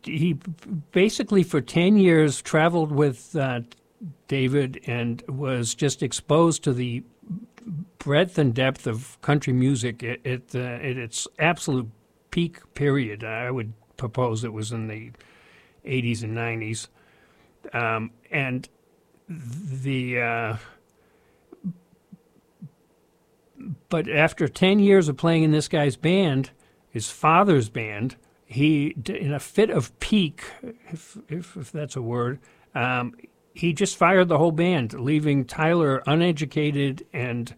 he basically for 10 years traveled with David and was just exposed to the breadth and depth of country music at its absolute peak period. I would propose it was in the 80s and 90s. And but after 10 years of playing in this guy's band, his father's band, he, in a fit of pique, if that's a word, he just fired the whole band, leaving Tyler uneducated and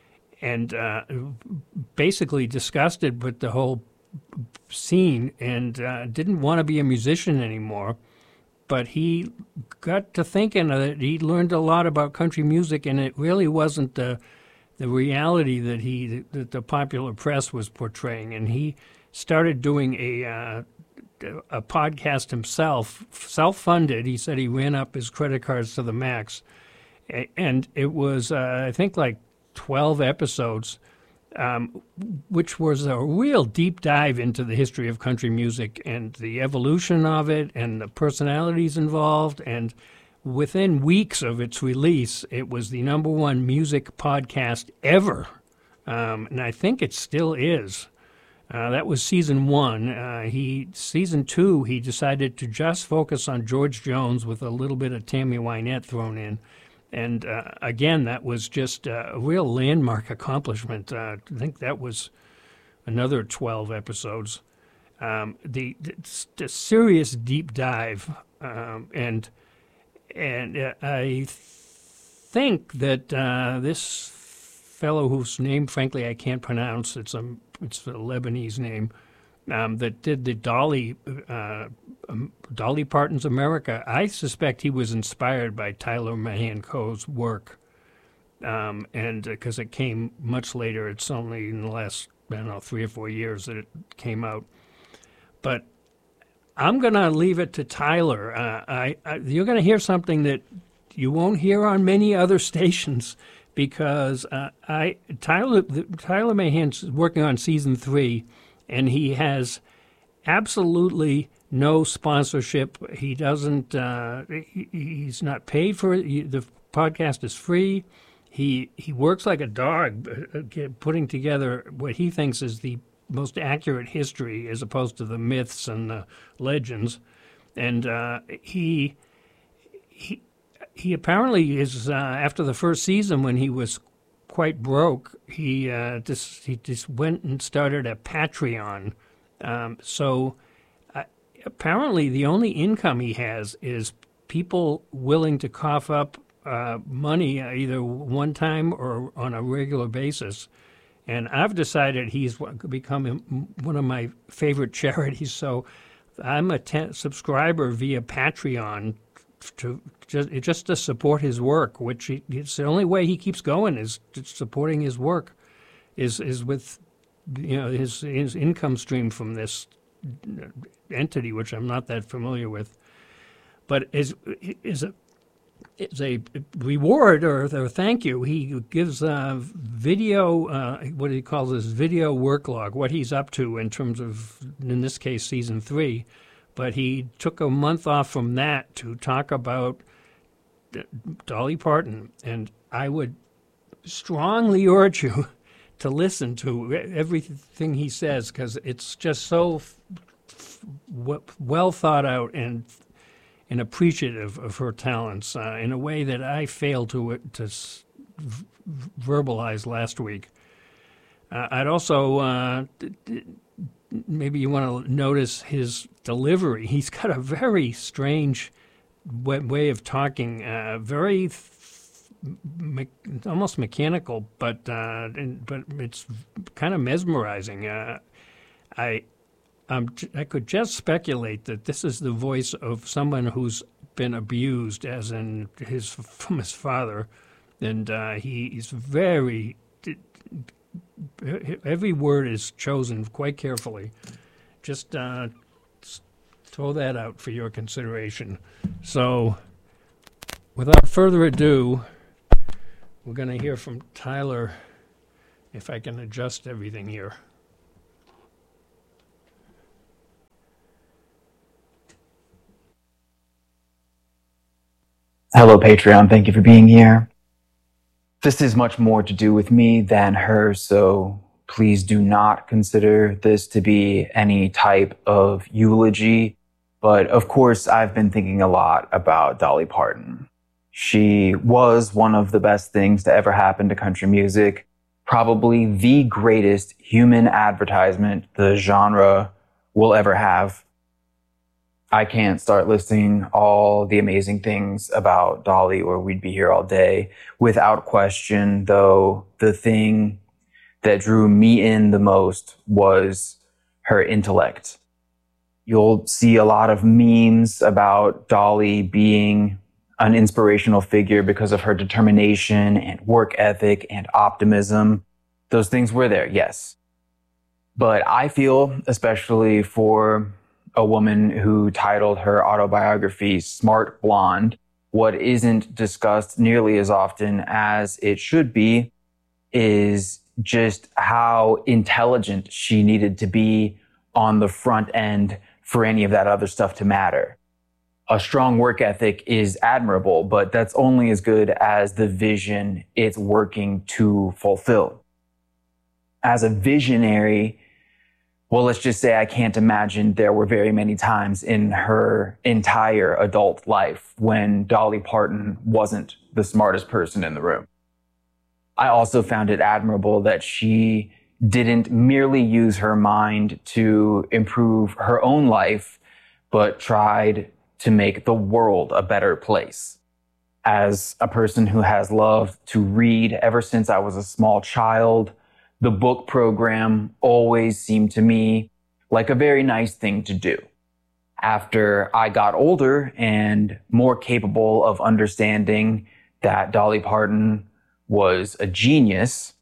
basically disgusted with the whole scene, and didn't want to be a musician anymore. But he got to thinking that he learned a lot about country music, and it really wasn't the reality that the popular press was portraying. And he started doing a podcast himself, self-funded. He said he ran up his credit cards to the max, and it was I think like 12 episodes, which was a real deep dive into the history of country music and the evolution of it and the personalities involved. And within weeks of its release, it was the #1 music podcast ever, and I think it still is. That was season 1. Season 2, he decided to just focus on George Jones with a little bit of Tammy Wynette thrown in. And again, that was just a real landmark accomplishment. I think that was another 12 episodes. The serious deep dive, and I think that this fellow whose name, frankly, I can't pronounce, it's a Lebanese name, that did the Dolly Parton's America. I suspect he was inspired by Tyler Mahan Coe's work, and because it came much later. It's only in the last, 3 or 4 years that it came out. But I'm going to leave it to Tyler. You're going to hear something that you won't hear on many other stations, because Tyler Mahan's working on season 3, and he has absolutely no sponsorship. He doesn't. He's not paid for it. The podcast is free. He works like a dog, putting together what he thinks is the most accurate history, as opposed to the myths and the legends. And he apparently is, after the first season, when he was quite broke, he just went and started a Patreon. So apparently the only income he has is people willing to cough up money either one time or on a regular basis. And I've decided he's become one of my favorite charities. So I'm a subscriber via Patreon just to support his work, which it's the only way he keeps going is supporting his work, is with his income stream from this entity, which I'm not that familiar with. But is a reward or thank you, he gives video, what he calls his video work log, what he's up to in terms of, in this case, season 3. But he took a month off from that to talk about Dolly Parton. And I would strongly urge you to listen to everything he says, because it's just so well thought out and appreciative of her talents in a way that I failed to verbalize last week. I'd also, maybe you want to notice his delivery. He's got a very strange way of talking, very almost mechanical, but it's kind of mesmerizing. I could just speculate that this is the voice of someone who's been abused, as in from his father, and he's very. Every word is chosen quite carefully. Just throw that out for your consideration. So, without further ado, we're going to hear from Tyler, if I can adjust everything here. Hello, Patreon. Thank you for being here. This is much more to do with me than her, so please do not consider this to be any type of eulogy. But of course, I've been thinking a lot about Dolly Parton. She was one of the best things to ever happen to country music, probably the greatest human advertisement the genre will ever have. I can't start listing all the amazing things about Dolly or we'd be here all day. Without question, though, the thing that drew me in the most was her intellect. You'll see a lot of memes about Dolly being an inspirational figure because of her determination and work ethic and optimism. Those things were there, yes. But I feel, especially for a woman who titled her autobiography Smart Blonde, what isn't discussed nearly as often as it should be is just how intelligent she needed to be on the front end for any of that other stuff to matter. A strong work ethic is admirable, but that's only as good as the vision it's working to fulfill. As a visionary, well, let's just say I can't imagine there were very many times in her entire adult life when Dolly Parton wasn't the smartest person in the room. I also found it admirable that she didn't merely use her mind to improve her own life, but tried to make the world a better place. As a person who has loved to read ever since I was a small child, the book program always seemed to me like a very nice thing to do. After I got older and more capable of understanding that Dolly Parton was a genius,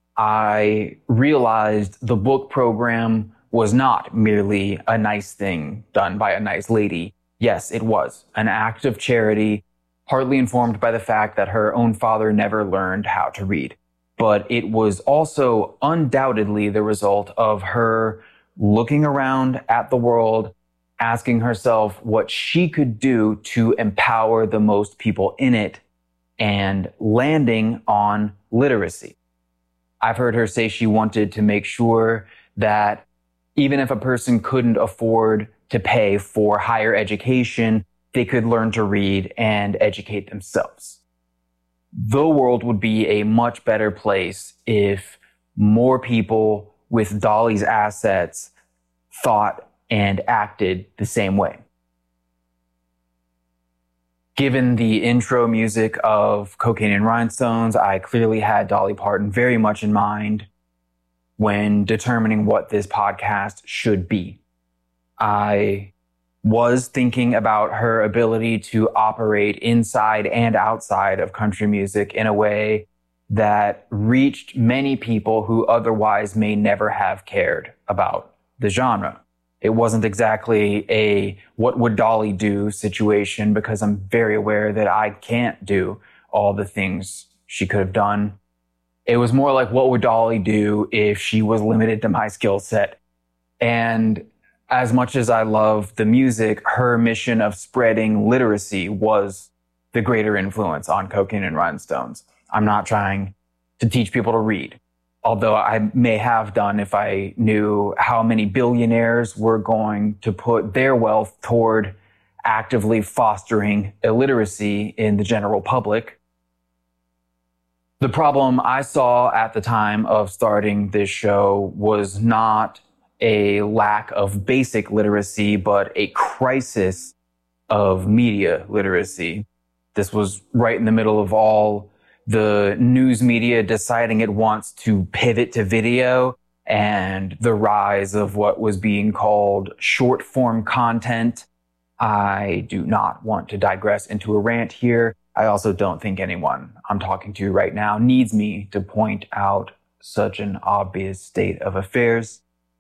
I realized the book program was not merely a nice thing done by a nice lady. Yes, it was an act of charity, partly informed by the fact that her own father never learned how to read. But it was also undoubtedly the result of her looking around at the world, asking herself what she could do to empower the most people in it, and landing on literacy. I've heard her say she wanted to make sure that even if a person couldn't afford to pay for higher education, they could learn to read and educate themselves. The world would be a much better place if more people with Dolly's assets thought and acted the same way. Given the intro music of Cocaine and Rhinestones, I clearly had Dolly Parton very much in mind when determining what this podcast should be. I was thinking about her ability to operate inside and outside of country music in a way that reached many people who otherwise may never have cared about the genre. It wasn't exactly a what would Dolly do situation, because I'm very aware that I can't do all the things she could have done. It was more like, what would Dolly do if she was limited to my skill set? And as much as I love the music, her mission of spreading literacy was the greater influence on Cocaine and Rhinestones. I'm not trying to teach people to read, although I may have done if I knew how many billionaires were going to put their wealth toward actively fostering illiteracy in the general public. The problem I saw at the time of starting this show was not a lack of basic literacy, but a crisis of media literacy. This was right in the middle of all the news media deciding it wants to pivot to video and the rise of what was being called short form content. I do not want to digress into a rant here. I also don't think anyone I'm talking to right now needs me to point out such an obvious state of affairs.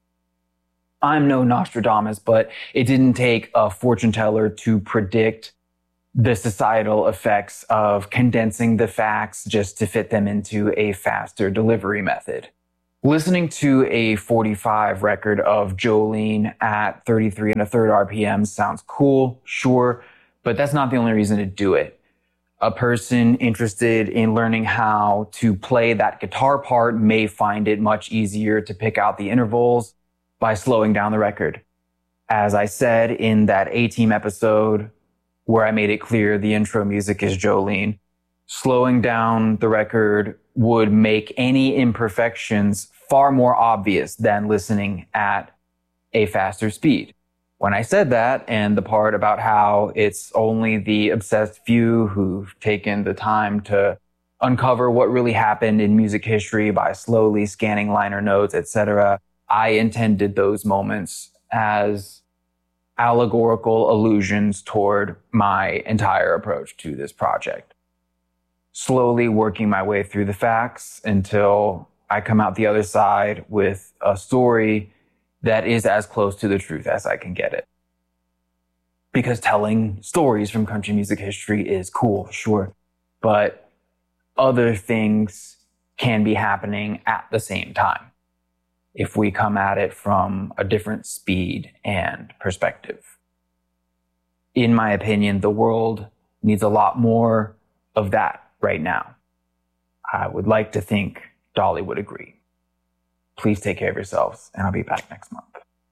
I'm no Nostradamus, but it didn't take a fortune teller to predict the societal effects of condensing the facts just to fit them into a faster delivery method. Listening to a 45 record of Jolene at 33 1/3 RPM sounds cool, sure, but that's not the only reason to do it. A person interested in learning how to play that guitar part may find it much easier to pick out the intervals by slowing down the record. As I said in that A-Team episode where I made it clear the intro music is Jolene, slowing down the record would make any imperfections far more obvious than listening at a faster speed. When I said that, and the part about how it's only the obsessed few who've taken the time to uncover what really happened in music history by slowly scanning liner notes, etc., I intended those moments as allegorical allusions toward my entire approach to this project. Slowly working my way through the facts until I come out the other side with a story that is as close to the truth as I can get it. Because telling stories from country music history is cool, sure, but other things can be happening at the same time if we come at it from a different speed and perspective. In my opinion, the world needs a lot more of that right now. I would like to think Dolly would agree. Please take care of yourselves, and I'll be back next month.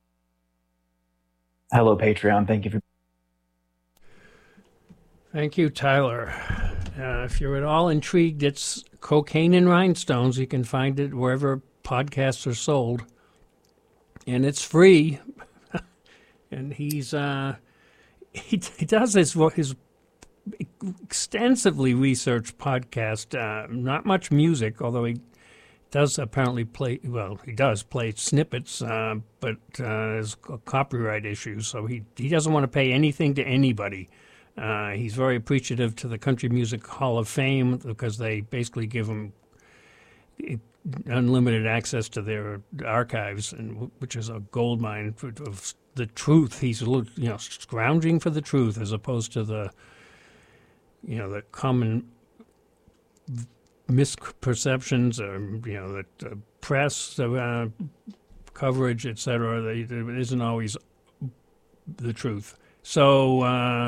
Hello, Patreon. Thank you, Tyler. If you're at all intrigued, it's Cocaine and Rhinestones. You can find it wherever podcasts are sold, and it's free. And he does his extensively researched podcast. Not much music, although he does apparently play, well, he does play snippets, but there's copyright issues, so he doesn't want to pay anything to anybody. He's very appreciative to the Country Music Hall of Fame because they basically give him unlimited access to their archives, and which is a gold mine of the truth. He's scrounging for the truth as opposed to the common misperceptions or that press coverage, etc. It isn't always the truth. So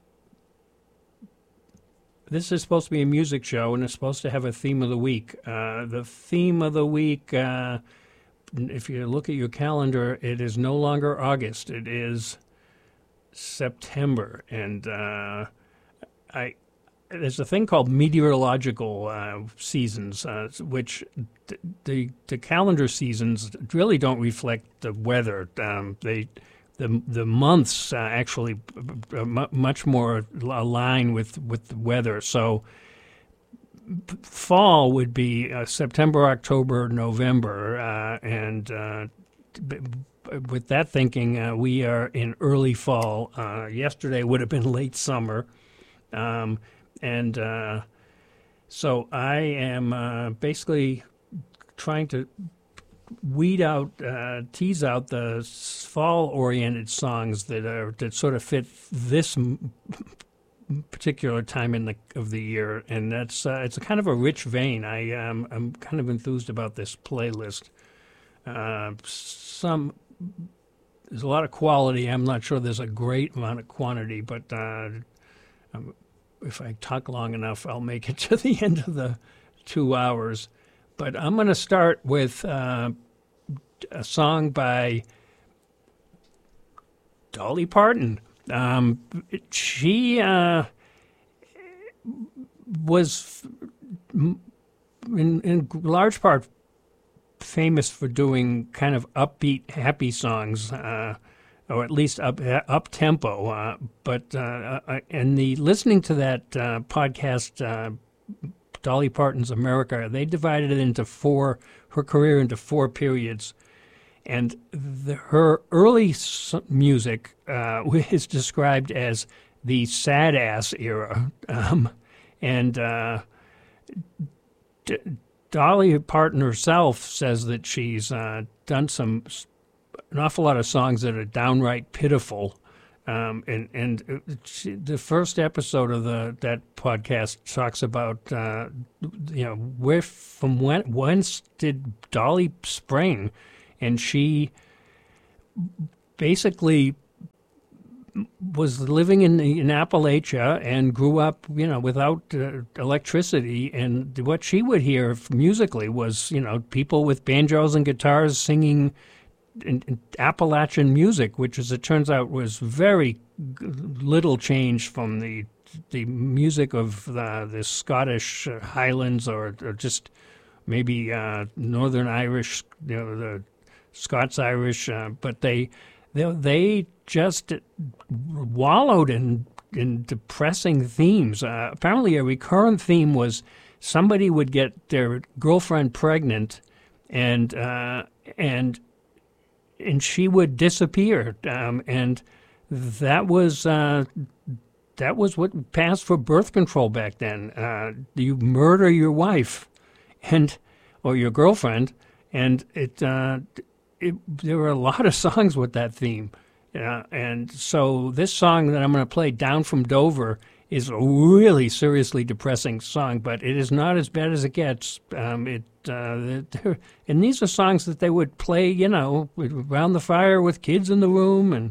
this is supposed to be a music show, and it's supposed to have a theme of the week. The theme of the week, if you look at your calendar, it is no longer August. It is September, and there's a thing called meteorological seasons, which the calendar seasons really don't reflect the weather. The months actually much more align with the weather. So fall would be September, October, November, and with that thinking, we are in early fall. Yesterday would have been late summer. And so I am basically trying to tease out the fall-oriented songs that sort of fit this particular time of the year, and it's a kind of a rich vein. I'm kind of enthused about this playlist. There's a lot of quality. I'm not sure there's a great amount of quantity, but if I talk long enough, I'll make it to the end of the 2 hours. But I'm going to start with a song by Dolly Parton. She was in large part famous for doing kind of upbeat, happy songs, or at least up tempo. But listening to that podcast, Dolly Parton's America, they divided it into her career into 4 periods. And her early music is described as the sad ass era. Dolly Parton herself says that she's done an awful lot of songs that are downright pitiful. The first episode of that podcast talks about whence did Dolly spring, and she basically was living in Appalachia and grew up, without electricity. And what she would hear musically was, people with banjos and guitars singing in Appalachian music, which, as it turns out, was very little changed from the music of the Scottish Highlands or just maybe Northern Irish, the Scots Irish, but they just wallowed in depressing themes. Apparently, a recurrent theme was somebody would get their girlfriend pregnant, and she would disappear, and that was what passed for birth control back then. You murder your wife, or your girlfriend, and there were a lot of songs with that theme. And so this song that I'm going to play, Down from Dover, is a really seriously depressing song, but it is not as bad as it gets. And these are songs that they would play, around the fire with kids in the room, and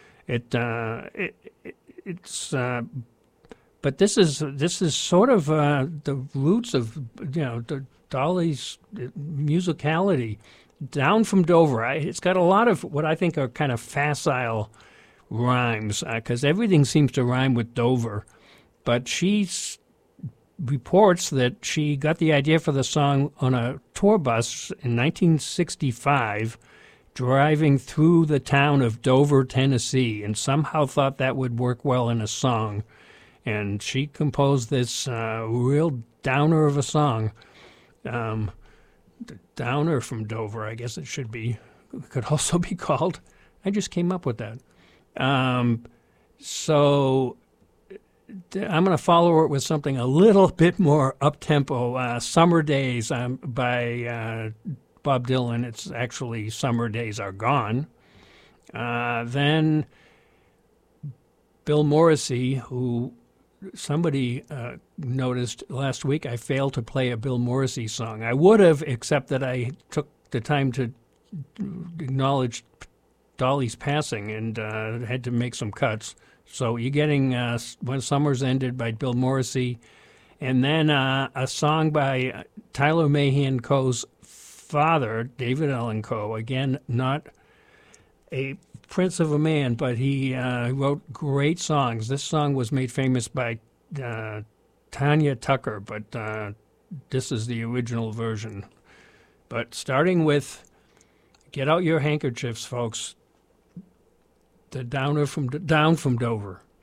but this is sort of the roots of Dolly's musicality. Down from Dover. It's got a lot of what I think are kind of facile rhymes, because everything seems to rhyme with Dover. But she reports that she got the idea for the song on a tour bus in 1965, driving through the town of Dover, Tennessee, and somehow thought that would work well in a song. And she composed this real downer of a song. Downer from Dover, I guess it should be. It could also be called. I just came up with that. So I'm going to follow it with something a little bit more up-tempo. Summer Days by Bob Dylan. It's actually Summer Days Are Gone. Then Bill Morrissey, who somebody noticed last week I failed to play a Bill Morrissey song. I would have, except that I took the time to acknowledge Dolly's passing and had to make some cuts. So you're getting When Summer's Ended by Bill Morrissey, and then a song by Tyler Mahan Coe's father, David Allan Coe. Again, not a prince of a man, but he wrote great songs. This song was made famous by Tanya Tucker, but this is the original version. But starting with Get Out Your Handkerchiefs, folks. The Down from Dover.